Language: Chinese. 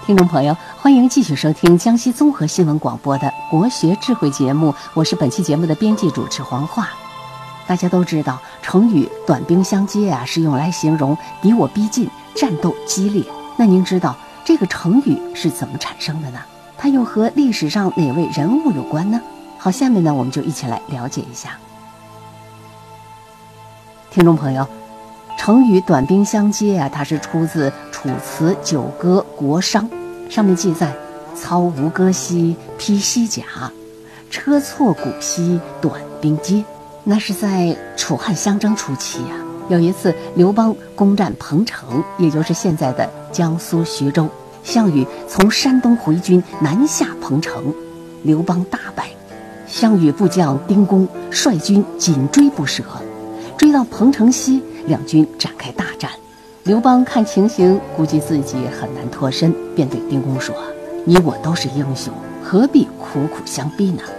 听众朋友，欢迎继续收听江西综合新闻广播的国学智慧节目，我是本期节目的编辑主持黄华。大家都知道，成语短兵相接是用来形容敌我逼近、战斗激烈。那您知道这个成语是怎么产生的呢？它又和历史上哪位人物有关呢？好，下面呢我们就一起来了解一下。听众朋友，成语短兵相接它是出自《楚辞·九歌·国殇》，上面记载：操吴戈兮，披西甲，车错鼓兮，短兵接。那是在楚汉相争初期有一次刘邦攻占彭城，也就是现在的江苏徐州，项羽从山东回军南下彭城，刘邦大败。项羽部将丁公率军紧追不舍，追到彭城西，两军展开大战。刘邦看情形，估计自己很难脱身，便对丁公说：你我都是英雄，何必苦苦相逼呢？